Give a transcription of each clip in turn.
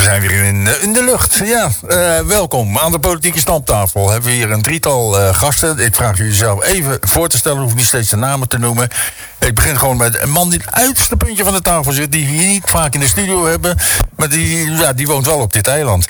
zijn weer in de lucht. Ja, welkom. Aan de politieke stamptafel hebben we hier een drietal gasten. Ik vraag jullie zelf even voor te stellen. Hoef niet steeds de namen te noemen. Ik begin gewoon met een man die het uiterste puntje van de tafel zit. Die we hier niet vaak in de studio hebben. Maar die woont wel op dit eiland.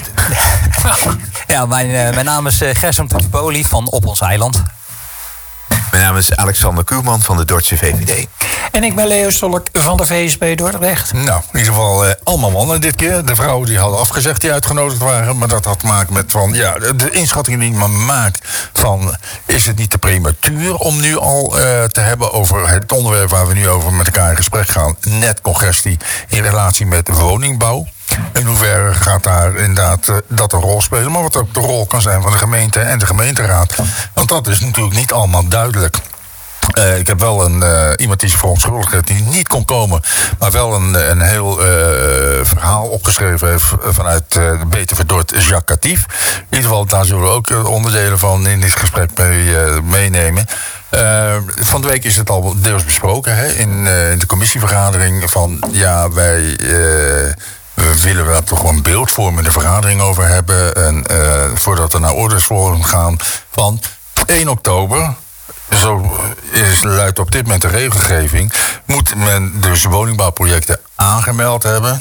Ja, mijn naam is Gerson Tutipoli van Op Ons Eiland. Mijn naam is Alexander Kuhlman van de Dordtse VVD. En ik ben Leo Stolk van de VSB Dordrecht. Nou, in ieder geval allemaal mannen dit keer. De vrouwen die hadden afgezegd die uitgenodigd waren. Maar dat had te maken met de inschatting die men maakt van... is het niet te prematuur om nu al te hebben over het onderwerp waar we nu over met elkaar in gesprek gaan. Netcongestie in relatie met woningbouw. In hoeverre gaat daar inderdaad dat een rol spelen... maar wat ook de rol kan zijn van de gemeente en de gemeenteraad. Want dat is natuurlijk niet allemaal duidelijk. Ik heb wel iemand die zich verontschuldigd heeft, die niet kon komen... maar wel een heel verhaal opgeschreven heeft vanuit de Beter Dort, Jacques Catief. In ieder geval, daar zullen we ook onderdelen van in dit gesprek meenemen. Van de week is het al deels besproken in de commissievergadering... van ja, we willen wel toch wel een beeldvormende vergadering over hebben. En voordat we naar ordesvorming gaan van 1 oktober... Zo luidt op dit moment de regelgeving... moet men dus woningbouwprojecten aangemeld hebben.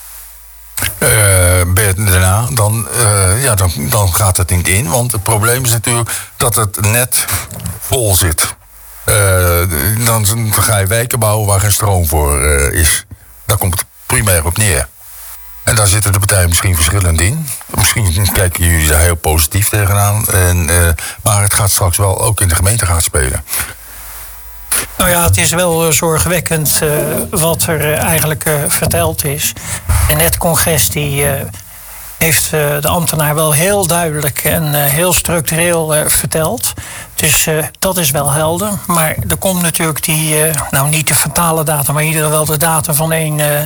Daarna, dan gaat het niet in. Want het probleem is natuurlijk dat het net vol zit. Dan ga je wijken bouwen waar geen stroom voor is. Daar komt het primair op neer. En daar zitten de partijen misschien verschillend in. Misschien kijken jullie daar heel positief tegenaan. Maar het gaat straks wel ook in de gemeenteraad spelen. Nou ja, het is wel zorgwekkend wat er eigenlijk verteld is. De netcongestie heeft de ambtenaar wel heel duidelijk en heel structureel verteld. Dus dat is wel helder. Maar er komt natuurlijk niet de fatale datum... maar in ieder geval de datum van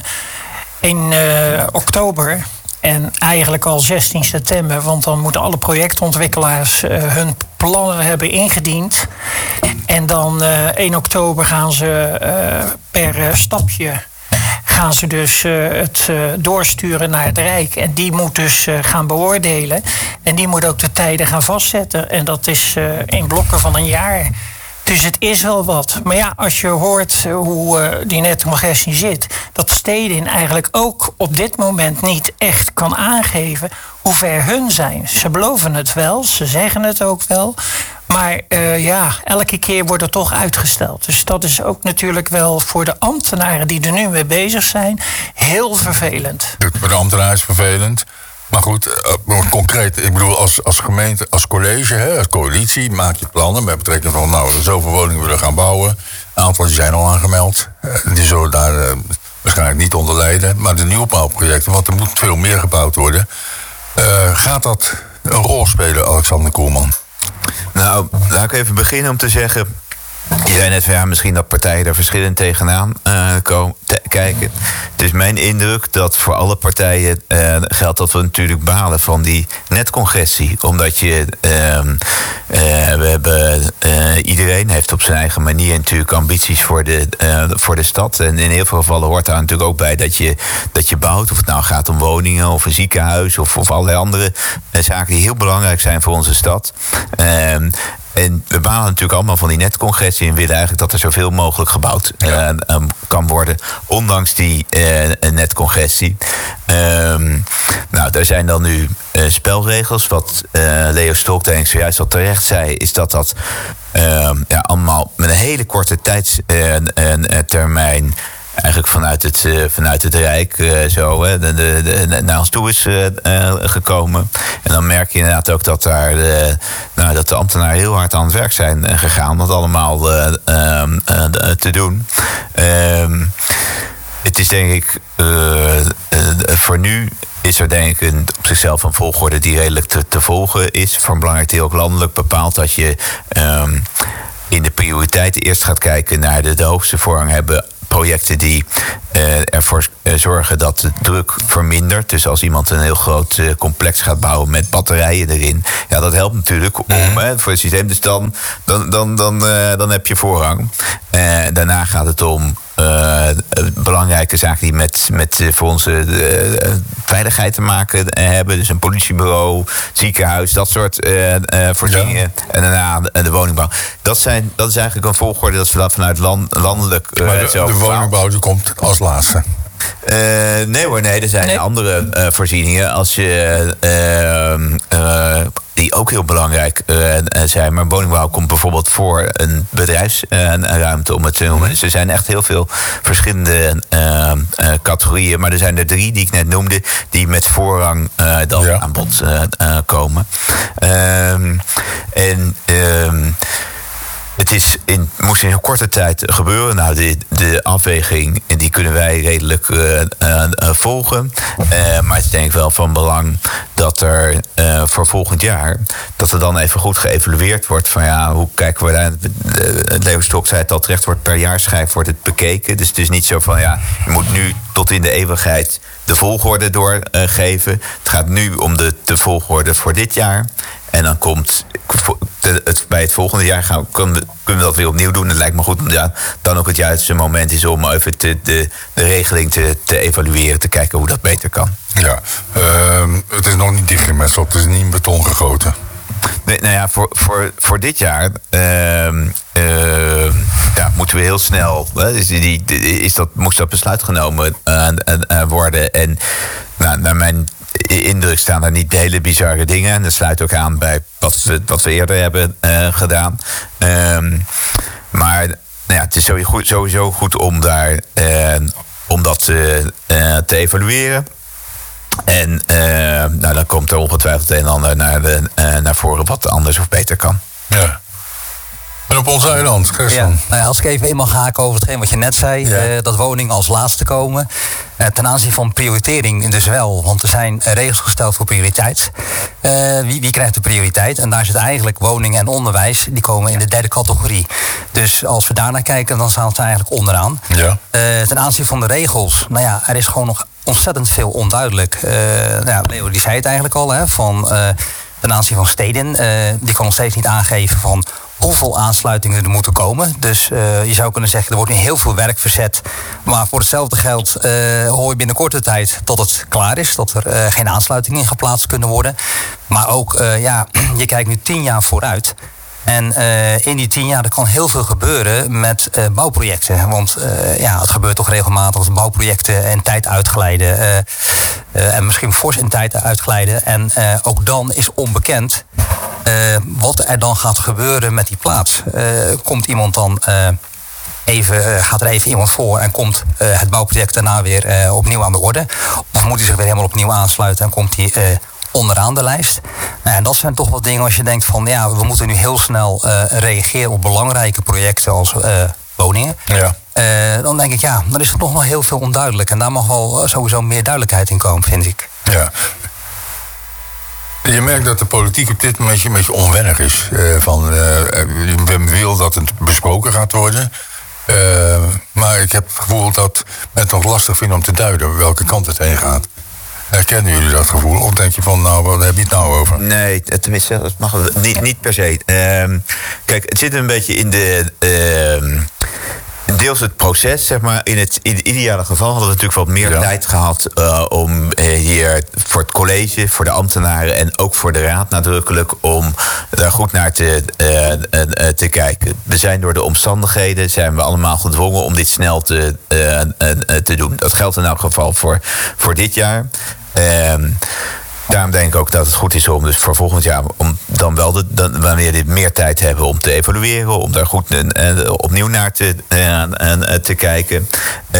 1 oktober en eigenlijk al 16 september... want dan moeten alle projectontwikkelaars hun plannen hebben ingediend. En dan 1 oktober gaan ze per stapje... gaan ze dus het doorsturen naar het Rijk. En die moet dus gaan beoordelen. En die moet ook de tijden gaan vastzetten. En dat is in blokken van een jaar... Dus het is wel wat. Maar ja, als je hoort hoe die netcongestie zit... dat Stedin eigenlijk ook op dit moment niet echt kan aangeven... hoe ver hun zijn. Ze beloven het wel, ze zeggen het ook wel... Maar elke keer wordt het toch uitgesteld. Dus dat is ook natuurlijk wel voor de ambtenaren die er nu mee bezig zijn... heel vervelend. Voor de ambtenaren is vervelend... Maar goed, concreet, ik bedoel, als gemeente, als college, als coalitie... maak je plannen met betrekking van, zoveel woningen willen gaan bouwen. Een aantal die zijn al aangemeld. Die zullen daar waarschijnlijk niet onder lijden. Maar de nieuwbouwprojecten, want er moet veel meer gebouwd worden... gaat dat een rol spelen, Alexander Kuhlman? Nou, laat ik even beginnen om te zeggen... Je zei net van misschien dat partijen er verschillend tegenaan kijken. Het is mijn indruk dat voor alle partijen geldt dat we natuurlijk balen van die netcongestie. Omdat iedereen heeft op zijn eigen manier natuurlijk ambities voor de stad. En in heel veel gevallen hoort daar natuurlijk ook bij dat je bouwt. Of het nou gaat om woningen of een ziekenhuis of allerlei andere zaken die heel belangrijk zijn voor onze stad. En we balen natuurlijk allemaal van die netcongestie... en willen eigenlijk dat er zoveel mogelijk gebouwd kan worden... ondanks die netcongestie. Daar zijn dan nu spelregels. Wat Leo Stolk denk ik zojuist al terecht zei... is dat allemaal met een hele korte tijdstermijn... eigenlijk vanuit het Rijk naar ons toe is gekomen. En dan merk je inderdaad ook dat dat de ambtenaren heel hard aan het werk zijn gegaan... om dat allemaal te doen. Het is denk ik voor nu... is er denk ik op zichzelf een volgorde die redelijk te volgen is. Voor een belangrijk deel ook landelijk bepaald dat je in de prioriteiten eerst gaat kijken naar de hoogste voorrang hebben... projecten die ervoor zorgen dat de druk vermindert. Dus als iemand een heel groot complex gaat bouwen met batterijen erin... ja, dat helpt natuurlijk voor het systeem. Dus dan heb je voorrang. Daarna gaat het om belangrijke zaken die met voor onze veiligheid te maken hebben. Dus een politiebureau, ziekenhuis, dat soort voorzieningen. Ja. En daarna de woningbouw. Dat is eigenlijk een volgorde dat we dat vanuit landelijk de woningbouw die komt als laatste. Nee, er zijn andere voorzieningen. Als je die ook heel belangrijk zijn. Maar woningbouw komt bijvoorbeeld voor een bedrijfsruimte, om het te noemen. Dus er zijn echt heel veel verschillende categorieën. Maar er zijn er 3 die ik net noemde, die met voorrang aan bod komen. Het moest in een korte tijd gebeuren. Nou, de afweging die kunnen wij redelijk volgen. Maar het is denk ik wel van belang dat er voor volgend jaar, dat er dan even goed geëvalueerd wordt van hoe kijken we daar. Leo Stok zei het al terecht, wordt per jaarschijf wordt het bekeken. Dus het is niet zo van je moet nu tot in de eeuwigheid de volgorde doorgeven. Het gaat nu om de volgorde voor dit jaar. En dan komt bij het volgende jaar kunnen we dat weer opnieuw doen. Het lijkt me goed omdat dan ook het juiste moment is om even de regeling te evalueren. Te kijken hoe dat beter kan. Ja, het is nog niet dichtgemetseld. Het is niet in beton gegoten. Nee, nou ja, voor dit jaar moeten we heel snel. Moest dat besluit genomen worden. En naar mijn indruk staan er niet hele bizarre dingen. En dat sluit ook aan bij wat we eerder hebben gedaan. Maar het is sowieso goed om dat te evalueren. En dan komt er ongetwijfeld een en ander naar voren wat anders of beter kan. Ja. En op ons eiland, Gerson. Ja, als ik even mag haken over hetgeen wat je net zei, dat woningen als laatste komen. Ten aanzien van prioritering dus wel, want er zijn regels gesteld voor prioriteit. Wie krijgt de prioriteit? En daar zit eigenlijk woningen en onderwijs, die komen in de 3e categorie. Dus als we daarnaar kijken, dan staan ze eigenlijk onderaan. Ja. Ten aanzien van de regels, er is gewoon nog ontzettend veel onduidelijk. Leo die zei het eigenlijk al, ten aanzien van steden, die kan nog steeds niet aangeven van hoeveel aansluitingen er moeten komen. Dus je zou kunnen zeggen, er wordt nu heel veel werk verzet. Maar voor hetzelfde geld hoor je binnen korte tijd dat het klaar is. Dat er geen aansluitingen geplaatst kunnen worden. Maar ook, je kijkt nu 10 jaar vooruit. En in die 10 jaar er kan heel veel gebeuren met bouwprojecten. Want het gebeurt toch regelmatig dat bouwprojecten in tijd uitglijden. En misschien fors in tijd uitglijden. En ook dan is onbekend wat er dan gaat gebeuren met die plaats. Komt iemand dan gaat er even iemand voor en komt het bouwproject daarna weer opnieuw aan de orde? Of moet hij zich weer helemaal opnieuw aansluiten en komt hij onderaan de lijst? En dat zijn toch wel dingen als je denkt van we moeten nu heel snel reageren op belangrijke projecten als woningen. Ja. Dan denk ik dan is er nog heel veel onduidelijk. En daar mag wel sowieso meer duidelijkheid in komen, vind ik. Ja. Je merkt dat de politiek op dit moment een beetje onwennig is. Men wil dat het besproken gaat worden. Maar ik heb het gevoel dat men het nog lastig vindt om te duiden welke kant het heen gaat. Herkennen jullie dat gevoel? Of denk je van, waar heb je het nou over? Nee, tenminste, dat mag niet per se. Kijk, het zit een beetje in deels het proces, zeg maar. In het ideale geval hadden we natuurlijk wat meer tijd gehad om hier voor het college, voor de ambtenaren en ook voor de raad nadrukkelijk om daar goed naar te kijken. We zijn door de omstandigheden, zijn we allemaal gedwongen om dit snel te doen. Dat geldt in elk geval voor dit jaar. Daarom denk ik ook dat het goed is om dus voor volgend jaar, om dan wel wanneer we meer tijd hebben om te evalueren, om daar goed opnieuw naar te kijken.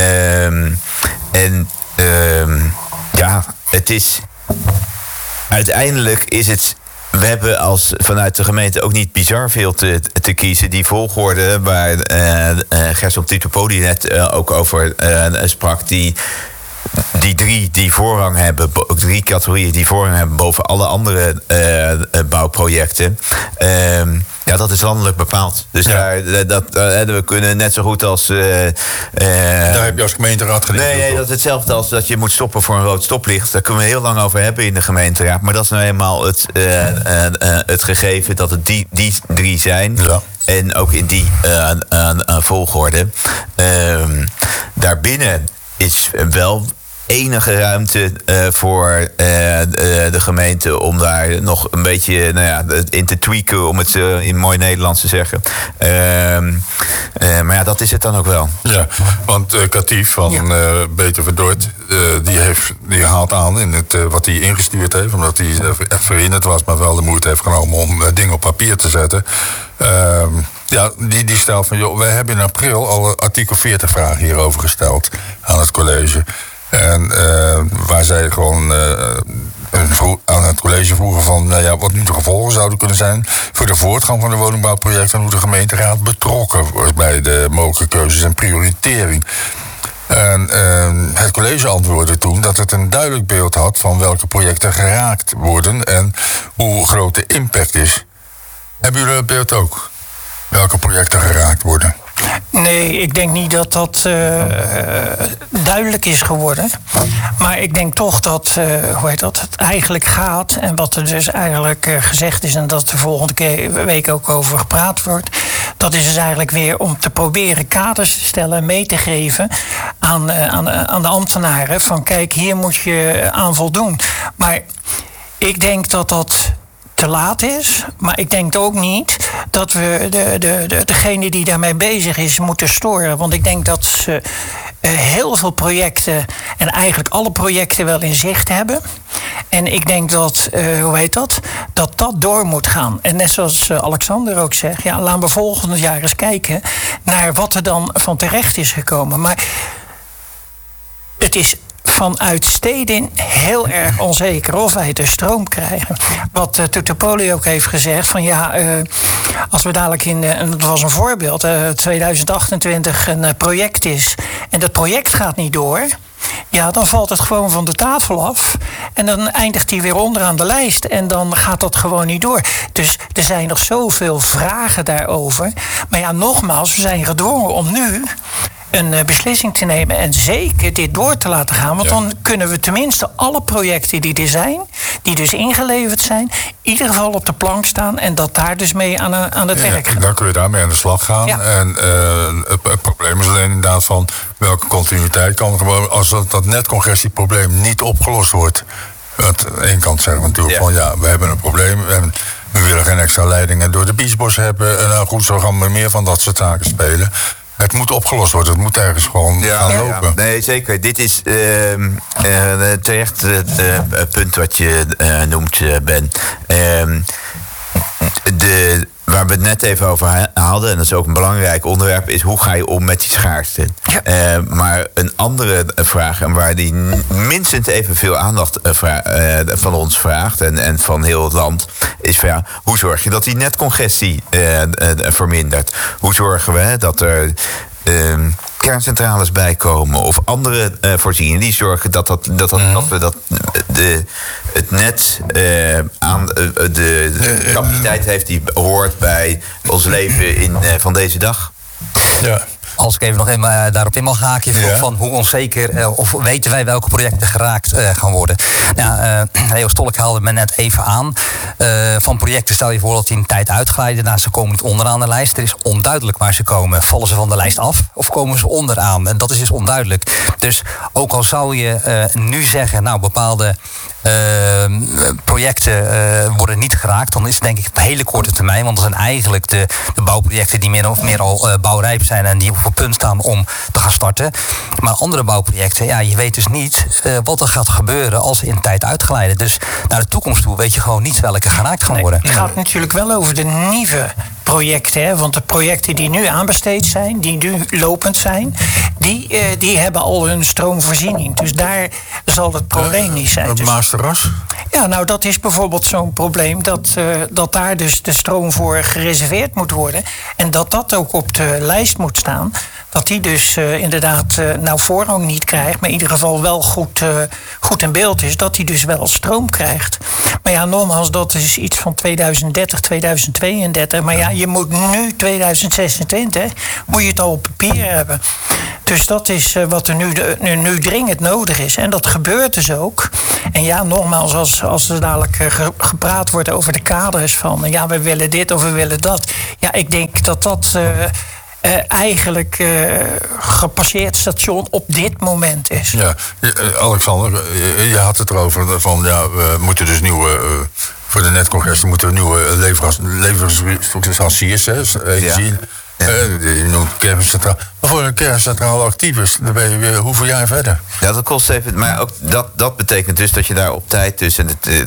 Het is uiteindelijk is het. We hebben vanuit de gemeente ook niet bizar veel te kiezen. Die volgorde waar Gerson Titopoli net ook over sprak, die 3 die voorrang hebben, 3 categorieën die voorrang hebben boven alle andere bouwprojecten. Dat is landelijk bepaald. Dus we kunnen net zo goed als. Daar heb je als gemeenteraad gedaan. Nee, dat is hetzelfde als dat je moet stoppen voor een rood stoplicht. Daar kunnen we heel lang over hebben in de gemeenteraad. Maar dat is nou eenmaal het gegeven dat het die 3 zijn. Ja. En ook in die volgorde. daarbinnen is wel enige ruimte voor de gemeente om daar nog een beetje in te tweaken, om het in mooi Nederlands te zeggen. Maar dat is het dan ook wel. Ja, want Catief van Beter Verdort, die haalt aan in het wat hij ingestuurd heeft, omdat hij echt verhinderd was, maar wel de moeite heeft genomen om dingen op papier te zetten. Die stelt van, joh, wij hebben in april al artikel 40 vragen hierover gesteld aan het college. En waar zij gewoon aan het college vroegen van wat nu de gevolgen zouden kunnen zijn voor de voortgang van de woningbouwprojecten en hoe de gemeenteraad betrokken wordt bij de mogelijke keuzes en prioritering. En het college antwoordde toen dat het een duidelijk beeld had van welke projecten geraakt worden en hoe groot de impact is. Hebben jullie dat beeld ook? Welke projecten geraakt worden? Nee, ik denk niet dat dat duidelijk is geworden. Maar ik denk toch dat, het eigenlijk gaat. En wat er dus eigenlijk gezegd is en dat de volgende week ook over gepraat wordt. Dat is dus eigenlijk weer om te proberen kaders te stellen en mee te geven aan de ambtenaren. Van kijk, hier moet je aan voldoen. Maar ik denk dat dat te laat is. Maar ik denk ook niet dat we degene die daarmee bezig is moeten storen. Want ik denk dat ze heel veel projecten en eigenlijk alle projecten wel in zicht hebben. En ik denk dat, dat door moet gaan. En net zoals Alexander ook zegt, laten we volgend jaar eens kijken naar wat er dan van terecht is gekomen. Maar het is vanuit steden heel erg onzeker of wij de stroom krijgen. Wat Tutopoli ook heeft gezegd, van als we dadelijk en dat was een voorbeeld, 2028 een project is en dat project gaat niet door, dan valt het gewoon van de tafel af. En dan eindigt hij weer onderaan de lijst. En dan gaat dat gewoon niet door. Dus er zijn nog zoveel vragen daarover. Maar nogmaals, we zijn gedwongen om nu een beslissing te nemen en zeker dit door te laten gaan. Want dan kunnen we tenminste alle projecten die er zijn, die dus ingeleverd zijn, in ieder geval op de plank staan en dat daar dus mee aan het werk gaan. Dan kun je daarmee aan de slag gaan. Ja. En het probleem is alleen inderdaad van welke continuïteit kan er gewoon, als dat netcongestieprobleem niet opgelost wordt. Aan de ene kant zeggen we natuurlijk van we hebben een probleem. We willen geen extra leidingen door de Biesbos hebben. En goed, zo gaan we meer van dat soort zaken spelen. Het moet opgelost worden. Het moet ergens gewoon gaan lopen. Nee, zeker. Dit is terecht het punt wat je noemt, Ben. Waar we het net even over hadden, en dat is ook een belangrijk onderwerp, is hoe ga je om met die schaarste? Ja. Maar een andere vraag, en waar die minstens evenveel aandacht van ons vraagt, en van heel het land, is van hoe zorg je dat die netcongestie vermindert? Hoe zorgen we dat er kerncentrales bijkomen of andere voorzieningen die zorgen dat het net aan de capaciteit heeft die hoort bij ons leven van deze dag. Ja. Als ik even nog even daarop in mag haken, van hoe onzeker, of weten wij welke projecten geraakt gaan worden. Leo Stolk haalde me net even aan. Van projecten stel je voor dat die een tijd uitglijden. Ze komen niet onderaan de lijst. Er is onduidelijk waar ze komen. Vallen ze van de lijst af of komen ze onderaan? En dat is dus onduidelijk. Dus ook al zou je nu zeggen, bepaalde projecten worden niet geraakt, dan is het denk ik op hele korte termijn, want dat zijn eigenlijk de bouwprojecten die meer of meer al bouwrijp zijn en die op het punt staan om te gaan starten. Maar andere bouwprojecten, je weet dus niet wat er gaat gebeuren als ze in tijd uitglijden. Dus naar de toekomst toe weet je gewoon niet welke geraakt gaan worden. Het gaat natuurlijk wel over de nieuwe projecten, want de projecten die nu aanbesteed zijn, die nu lopend zijn, die hebben al hun stroomvoorziening. Dus daar zal het probleem niet zijn. Het Maasterras? Dat is bijvoorbeeld zo'n probleem dat daar dus de stroom voor gereserveerd moet worden. En dat ook op de lijst moet staan. Dat die dus inderdaad voorrang niet krijgt, maar in ieder geval wel goed in beeld is. Dat die dus wel stroom krijgt. Maar nogmaals, dat is iets van 2030, 2032. Maar je moet nu 2026, moet je het al op papier hebben. Dus dat is wat er nu dringend nodig is. En dat gebeurt dus ook. En nogmaals, als er dadelijk gepraat wordt over de kaders van we willen dit of we willen dat. Ik denk dat eigenlijk gepasseerd station op dit moment is. Ja, Alexander, je had het erover van we moeten dus nieuwe voor de netcongestie moeten we nieuwe leveranciers, energie. Je noemt kerncentrale. Maar voor een kerncentrale actief is, dan ben je weer hoeveel jaar verder? Ja, dat kost even. Maar ook dat betekent dus dat je daar op tijd. Dus,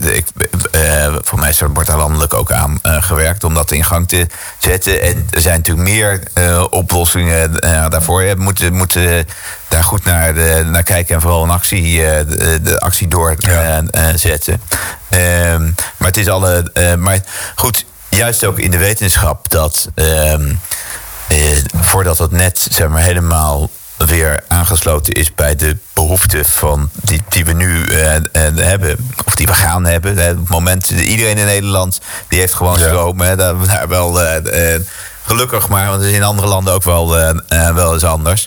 voor mij wordt daar landelijk ook aan gewerkt om dat in gang te zetten. En er zijn natuurlijk meer oplossingen daarvoor. Je moeten daar goed naar kijken en vooral een actie, de actie doorzetten. Maar het is maar goed, juist ook in de wetenschap dat. Voordat het net helemaal weer aangesloten is bij de behoeften van die we nu hebben, of die we gaan hebben. Op het moment, iedereen in Nederland die heeft gewoon stroom. Daar wel gelukkig maar, want het is in andere landen ook wel eens anders.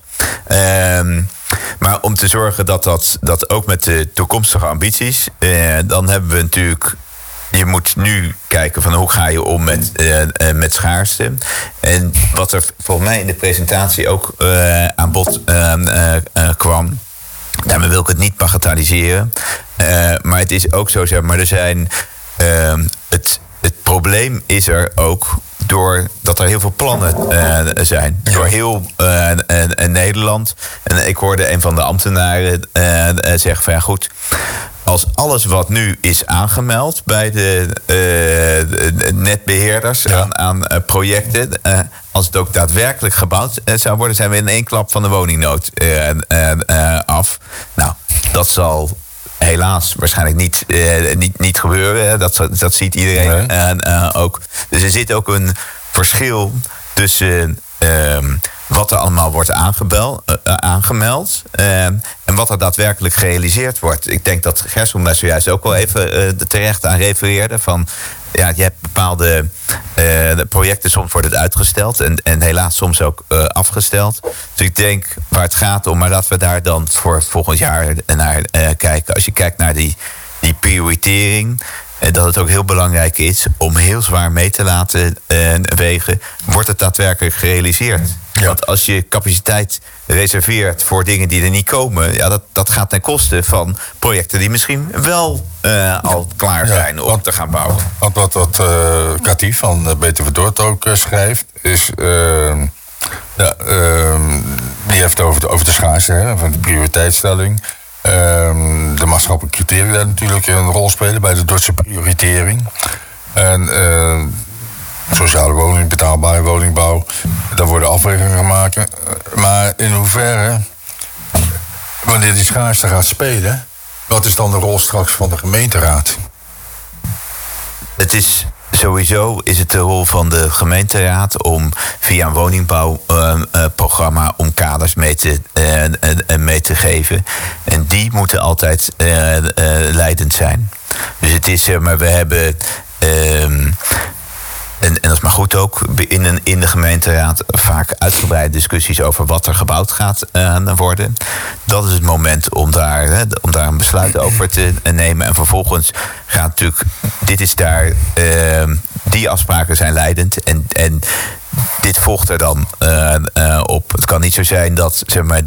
Maar om te zorgen dat ook met de toekomstige ambities, dan hebben we natuurlijk. Je moet nu kijken van hoe ga je om met schaarste. En wat er volgens mij in de presentatie ook aan bod kwam. Daarmee wil ik het niet bagatelliseren. Maar het is ook zo, maar er zijn. Het probleem is er ook doordat er heel veel plannen zijn. Door heel Nederland. En ik hoorde een van de ambtenaren zeggen van goed. Als alles wat nu is aangemeld bij de netbeheerders aan projecten, als het ook daadwerkelijk gebouwd zou worden, zijn we in één klap van de woningnood af. Nou, dat zal helaas waarschijnlijk niet gebeuren. Hè. Dat ziet iedereen ook. Dus er zit ook een verschil tussen wat er allemaal wordt aangemeld en wat er daadwerkelijk gerealiseerd wordt. Ik denk dat Gersom daar zojuist ook wel even terecht aan refereerde. Van, je hebt bepaalde projecten, soms wordt het uitgesteld en helaas soms ook afgesteld. Dus ik denk waar het gaat om, maar laten we daar dan voor volgend jaar naar kijken. Als je kijkt naar die prioritering, dat het ook heel belangrijk is om heel zwaar mee te laten wegen. Wordt het daadwerkelijk gerealiseerd? Ja. Want als je capaciteit reserveert voor dingen die er niet komen, dat gaat ten koste van projecten die misschien wel al klaar zijn om te gaan bouwen. Want wat Katief van BTW Dort ook schrijft, is. Die heeft over de schaarste, van de prioriteitsstelling. De maatschappelijke criteria natuurlijk een rol spelen bij de Dordtse prioritering. En sociale woning, betaalbare woningbouw, daar worden afwegingen gemaakt. Maar in hoeverre, wanneer die schaarste gaat spelen, wat is dan de rol straks van de gemeenteraad? Het is sowieso het de rol van de gemeenteraad om via een woningbouwprogramma om kaders mee te geven. En die moeten altijd leidend zijn. Dus het is, maar we hebben. En dat is maar goed ook, in de gemeenteraad vaak uitgebreide discussies over wat er gebouwd gaat worden. Dat is het moment om daar een besluit over te nemen. En vervolgens gaat natuurlijk, die afspraken zijn leidend. En dit volgt er dan op. Het kan niet zo zijn dat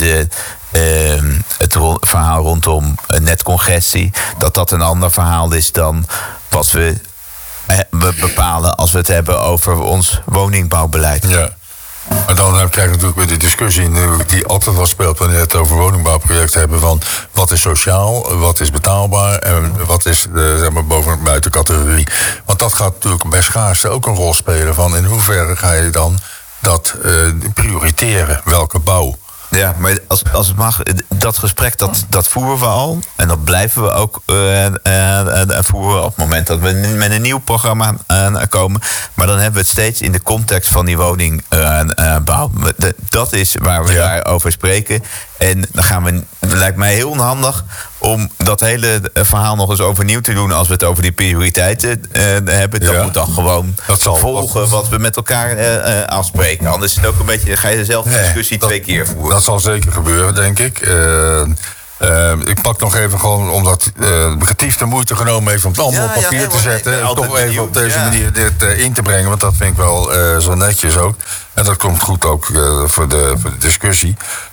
het verhaal rondom netcongestie, dat een ander verhaal is dan wat we bepalen als we het hebben over ons woningbouwbeleid. Ja. Maar dan krijg je natuurlijk weer de discussie die altijd wel speelt wanneer we het over woningbouwprojecten hebben van wat is sociaal, wat is betaalbaar en wat is boven- en buitencategorie. Want dat gaat natuurlijk bij schaarste ook een rol spelen van in hoeverre ga je dan dat prioriteren, welke bouw. Ja, maar als het mag, dat gesprek dat voeren we al. En dat blijven we ook voeren op het moment dat we met een nieuw programma komen. Maar dan hebben we het steeds in de context van die woningbouw. Dat is waar we daarover spreken. En dan gaan we, het lijkt mij heel onhandig om dat hele verhaal nog eens overnieuw te doen als we het over die prioriteiten hebben. Dat moet dan gewoon volgen wat we met elkaar afspreken. Anders is het ook een beetje, ga je dezelfde discussie 2 keer voeren. Dat zal zeker gebeuren, denk ik. Ik pak nog even gewoon, omdat Retief de moeite genomen heeft om het allemaal op papier te zetten. Toch even op deze manier dit in te brengen, want dat vind ik wel zo netjes ook. En dat komt goed ook voor de discussie.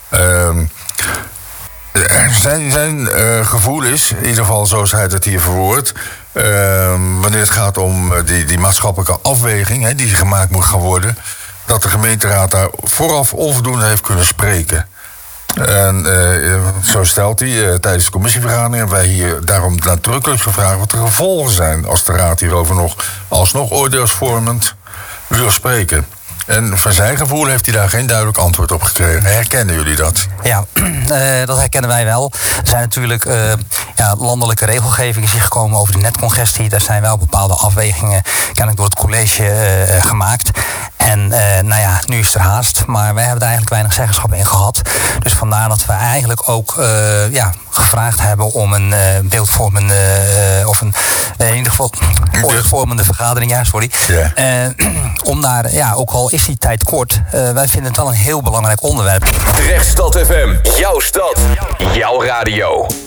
Zijn gevoel is, in ieder geval zoals hij het hier verwoordt, wanneer het gaat om die maatschappelijke afweging die gemaakt moet gaan worden, dat de gemeenteraad daar vooraf onvoldoende heeft kunnen spreken. En zo stelt hij tijdens de commissievergadering, hebben wij hier daarom nadrukkelijk gevraagd wat de gevolgen zijn als de raad hierover nog alsnog oordeelsvormend wil spreken. En van zijn gevoel heeft hij daar geen duidelijk antwoord op gekregen. Herkennen jullie dat? Ja, dat herkennen wij wel. Er zijn natuurlijk landelijke regelgevingen hier gekomen over de netcongestie. Daar zijn wel bepaalde afwegingen kennelijk door het college gemaakt. En nu is er haast, maar wij hebben er eigenlijk weinig zeggenschap in gehad. Dus vandaar dat we eigenlijk ook gevraagd hebben om een beeldvormende of in ieder geval oordeelsvormende vergadering. Ja, sorry. Yeah. Om daar, ook al is die tijd kort, wij vinden het wel een heel belangrijk onderwerp. Drechtstad FM, jouw stad, jouw radio.